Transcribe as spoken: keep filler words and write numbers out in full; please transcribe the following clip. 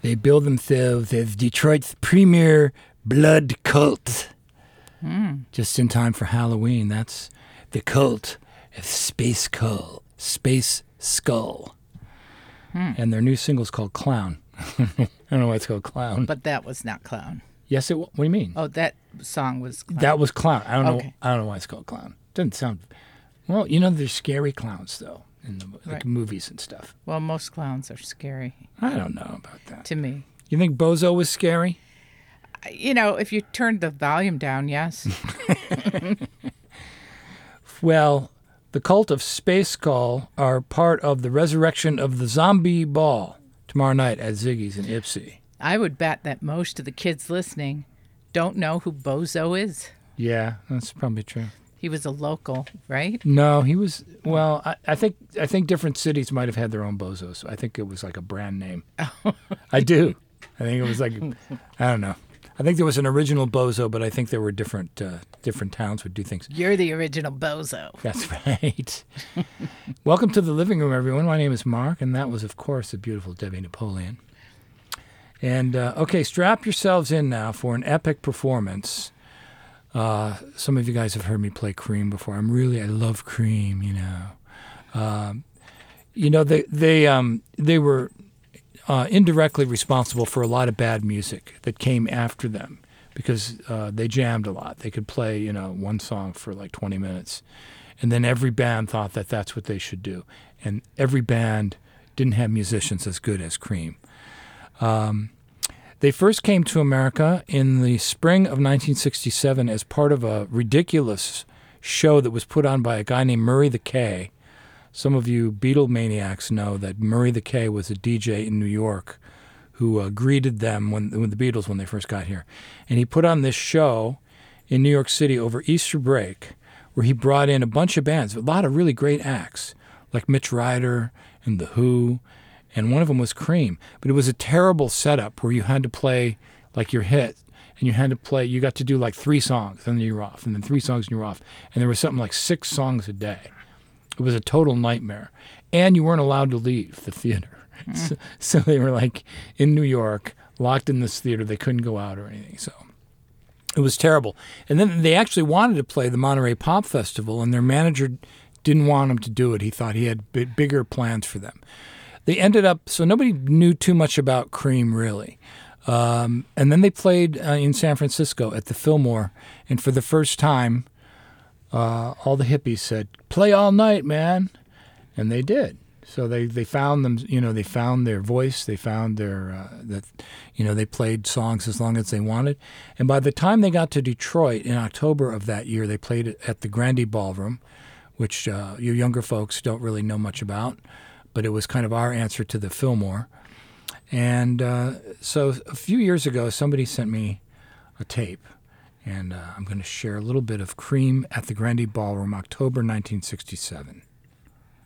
They bill themselves as Detroit's premier blood cult. Mm. Just in time for Halloween. That's the cult of Space Skull. Space Skull. Hmm. And their new single's called Clown. I don't know why it's called Clown. But that was not Clown. Yes, it. What do you mean? Oh, that song was Clown. That was Clown. I don't Okay. know. I don't know why it's called Clown. Doesn't sound. Well, you know, there's scary clowns though in the like Right. movies and stuff. Well, most clowns are scary I don't know about that. to me. You think Bozo was scary? You know, if you turned the volume down, yes. Well, the cult of Space Skull are part of the resurrection of the Zombie Ball tomorrow night at Ziggy's in Ipsy. I would bet that most of the kids listening don't know who Bozo is. Yeah, that's probably true. He was a local, right? No, he was. Well, I, I think I think different cities might have had their own Bozos. I think it was like a brand name. I do. I think it was like I don't know. I think there was an original Bozo, but I think there were different uh, different towns would do things. You're the original Bozo. That's right. Welcome to the living room, everyone. My name is Mark, and that was, of course, the beautiful Debbie Napoleon. And uh, okay, strap yourselves in now for an epic performance. Uh, some of you guys have heard me play Cream before. I'm really, I love Cream. You know, um, you know they they um, they were uh, indirectly responsible for a lot of bad music that came after them because uh, they jammed a lot. They could play you know one song for like twenty minutes, and then every band thought that that's what they should do, and every band didn't have musicians as good as Cream. Um, They first came to America in the spring of nineteen sixty-seven as part of a ridiculous show that was put on by a guy named Murray the K. Some of you Beatlemaniacs know that Murray the K was a D J in New York who uh, greeted them when, when the Beatles when they first got here. And he put on this show in New York City over Easter break where he brought in a bunch of bands, a lot of really great acts, like Mitch Ryder and The Who, and one of them was Cream. But it was a terrible setup where you had to play like your hit, and you had to play, you got to do like three songs, and then you were off, and then three songs and you were off. And there was something like six songs a day. It was a total nightmare. And you weren't allowed to leave the theater. Mm. So, so they were like in New York, locked in this theater. They couldn't go out or anything. So it was terrible. And then they actually wanted to play the Monterey Pop Festival, and their manager didn't want them to do it. He thought he had b- bigger plans for them. They ended up, so nobody knew too much about Cream, really. Um, and then they played uh, in San Francisco at the Fillmore, and for the first time, uh, all the hippies said, "Play all night, man," and they did. So they, they found them, you know, they found their voice, they found their, uh, that, you know, they played songs as long as they wanted. And by the time they got to Detroit in October of that year, they played it at the Grande Ballroom, which uh, you younger folks don't really know much about. But it was kind of our answer to the Fillmore. And uh, so a few years ago, somebody sent me a tape, and uh, I'm going to share a little bit of Cream at the Grande Ballroom, October nineteen sixty-seven.